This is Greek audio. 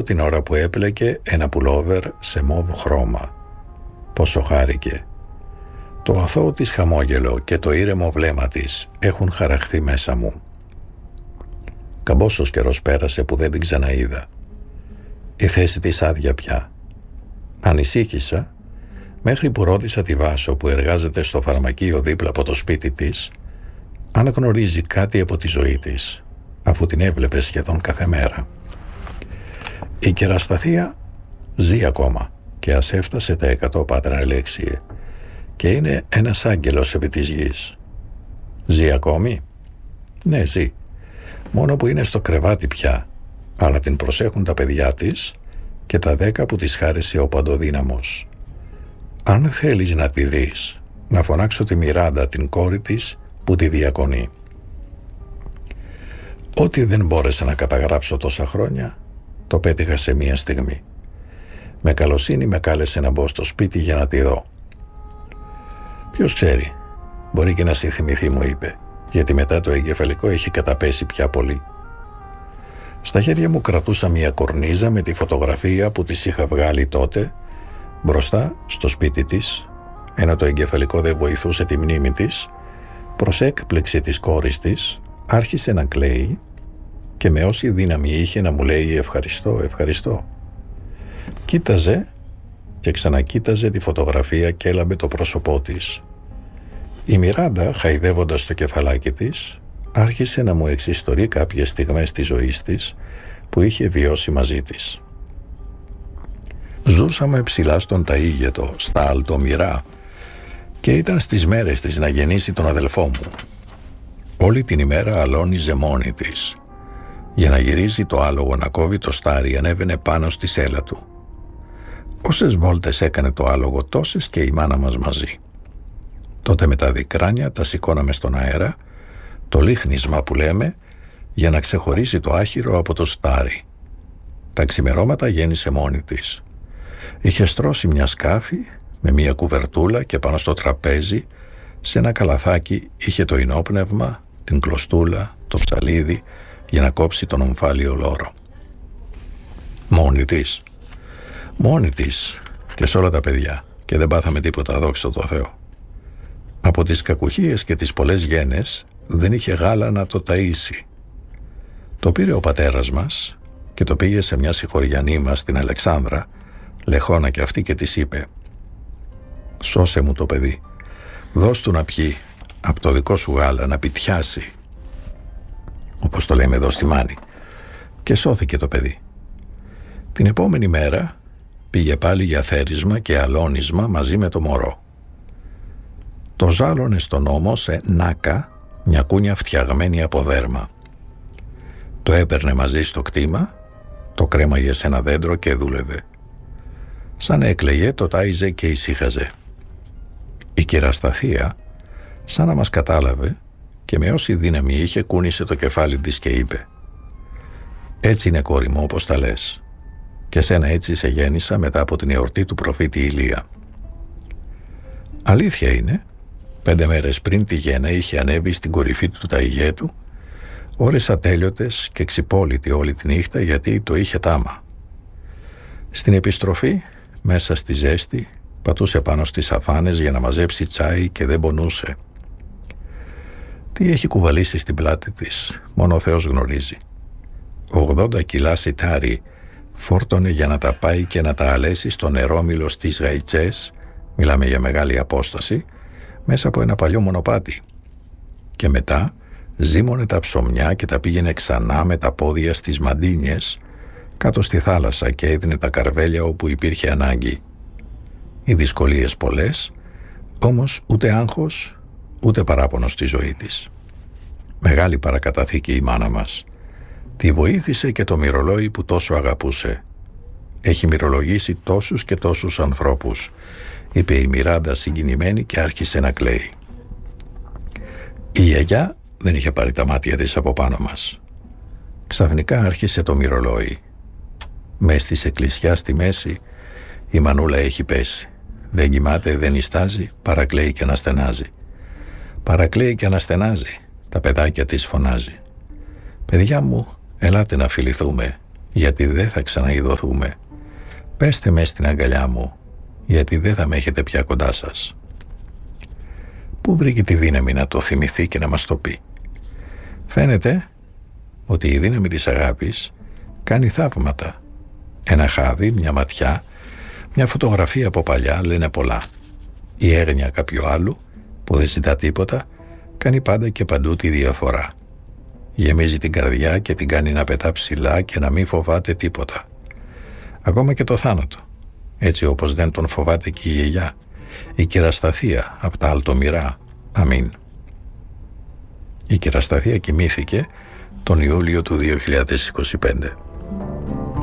την ώρα που έπλεκε ένα πουλόβερ σε μοβ χρώμα. Πόσο χάρηκε. Το αθώο της χαμόγελο και το ήρεμο βλέμμα της έχουν χαραχθεί μέσα μου. Καμπόσος καιρός πέρασε που δεν την ξαναείδα. Η θέση της άδεια πια. Ανησύχησα μέχρι που ρώτησα τη Βάσο που εργάζεται στο φαρμακείο δίπλα από το σπίτι της αν γνωρίζει κάτι από τη ζωή της, αφού την έβλεπε σχεδόν κάθε μέρα. Η κερασταθία ζει ακόμα και ας έφτασε τα 100 πάτρα Αλέξιε και είναι ένας άγγελος επί της γης. Ζει ακόμη? Ναι, ζει. Μόνο που είναι στο κρεβάτι πια, αλλά την προσέχουν τα παιδιά της και τα 10 που της χάρισε ο παντοδύναμος. Αν θέλεις να τη δεις, να φωνάξω τη Μιράντα, την κόρη της, που τη διακονεί. Ό,τι δεν μπόρεσα να καταγράψω τόσα χρόνια, το πέτυχα σε μία στιγμή. Με καλοσύνη με κάλεσε να μπω στο σπίτι για να τη δω. Ποιος ξέρει, μπορεί και να θυμηθεί, μου είπε, γιατί μετά το εγκεφαλικό έχει καταπέσει πια πολύ. Στα χέρια μου κρατούσα μία κορνίζα με τη φωτογραφία που της είχα βγάλει τότε, μπροστά στο σπίτι της, ενώ το εγκεφαλικό δεν βοηθούσε τη μνήμη της. Προς έκπληξη της κόρης της, άρχισε να κλαίει και με όση δύναμη είχε να μου λέει ευχαριστώ, ευχαριστώ. Κοίταζε και ξανακοίταζε τη φωτογραφία και έλαμπε το πρόσωπό της. Η Μιράντα, χαϊδεύοντας το κεφαλάκι της, άρχισε να μου εξιστορεί κάποιες στιγμές της ζωής της που είχε βιώσει μαζί της. Ζούσαμε ψηλά στον Ταΐγετο, στα Αλτομυρά, και ήταν στις μέρες της να γεννήσει τον αδελφό μου. Όλη την ημέρα αλώνιζε μόνη της. Για να γυρίζει το άλογο να κόβει το στάρι, ανέβαινε πάνω στη σέλα του. Όσες βόλτες έκανε το άλογο, τόσες και η μάνα μας μαζί. Τότε με τα δικράνια τα σηκώναμε στον αέρα, το λίχνισμα που λέμε, για να ξεχωρίσει το άχυρο από το στάρι. Τα ξημερώματα γέννησε μόνη της. Είχε στρώσει μια σκάφη με μια κουβερτούλα και πάνω στο τραπέζι, σε ένα καλαθάκι, είχε το ινόπνευμα, την κλωστούλα, το ψαλίδι, για να κόψει τον ομφάλιο λόρο. Μόνη της. Μόνη της και σε όλα τα παιδιά, και δεν πάθαμε τίποτα, δόξα τω Θεώ. Από τις κακουχίες και τις πολλές γένες δεν είχε γάλα να το ταΐσει. Το πήρε ο πατέρας μας και το πήγε σε μια συγχωριανή μας στην Αλεξάνδρα, λεχόνα κι αυτή, και της είπε «Σώσε μου το παιδί, δώσ' του να πιει από το δικό σου γάλα, να πιτιάσει», όπως το λέμε εδώ στη Μάνη. Και σώθηκε το παιδί. Την επόμενη μέρα πήγε πάλι για θέρισμα και αλώνισμα μαζί με το μωρό. Το ζάλωνε στον ώμο σε νάκα, μια κούνια φτιαγμένη από δέρμα. Το έπαιρνε μαζί στο κτήμα, το κρέμαγε σε ένα δέντρο και δούλευε. Σαν έκλαιγε, το τάιζε και ησύχαζε. Η κερασταθία, σαν να μας κατάλαβε και με όση δύναμη είχε, κούνησε το κεφάλι της και είπε «Έτσι είναι, κόρη μου, όπως τα λες. Και σένα έτσι σε γέννησα μετά από την εορτή του προφήτη Ηλία». Αλήθεια είναι, 5 μέρες πριν τη γέννα είχε ανέβει στην κορυφή του Ταΐγετου, ώρες ατέλειωτες και ξυπόλυτη όλη τη νύχτα, γιατί το είχε τάμα. Στην επιστροφή, μέσα στη ζέστη, πατούσε πάνω στις αφάνες για να μαζέψει τσάι και δεν πονούσε. Τι έχει κουβαλήσει στην πλάτη της, μόνο ο Θεός γνωρίζει. 80 κιλά σιτάρι φόρτωνε για να τα πάει και να τα αλέσει στο νερόμυλο στις Γαϊτσές, μιλάμε για μεγάλη απόσταση, μέσα από ένα παλιό μονοπάτι. Και μετά ζύμωνε τα ψωμιά και τα πήγαινε ξανά με τα πόδια στις Μαντίνιες, κάτω στη θάλασσα, και έδινε τα καρβέλια όπου υπήρχε ανάγκη. Οι δυσκολίες πολλές, όμως ούτε άγχος, ούτε παράπονο στη ζωή της. Μεγάλη παρακαταθήκη η μάνα μας. Τη βοήθησε και το μυρολόι που τόσο αγαπούσε. Έχει μυρολογήσει τόσους και τόσους ανθρώπους, είπε η Μιράντα συγκινημένη και άρχισε να κλαίει. Η γιαγιά δεν είχε πάρει τα μάτια της από πάνω μας. Ξαφνικά άρχισε το μυρολόι. Μες της εκκλησιάς στη μέση η μανούλα έχει πέσει. Δεν κοιμάται, δεν νηστάζει, παρακλαίει και αναστενάζει. Παρακλαίει και αναστενάζει. Τα παιδάκια της φωνάζει. «Παιδιά μου, ελάτε να φιληθούμε. γιατί δεν θα ξαναειδωθούμε. Πέστε με στην αγκαλιά μου, γιατί δεν θα με έχετε πια κοντά σας. Πού βρήκε τη δύναμη να το θυμηθεί και να μας το πει? Φαίνεται ότι η δύναμη της αγάπης κάνει θαύματα. Ένα χάδι, μια ματιά, μια φωτογραφία από παλιά λένε πολλά. Η έγνοια κάποιου άλλου που δεν ζητά τίποτα κάνει πάντα και παντού τη διαφορά. Γεμίζει την καρδιά και την κάνει να πετά ψηλά και να μην φοβάται τίποτα. Ακόμα και το θάνατο, έτσι όπως δεν τον φοβάται και η γιαγιά, η κερασταθία από τα Αλτομυρά. Αμήν. Η κερασταθία κοιμήθηκε τον Ιούλιο του 2025.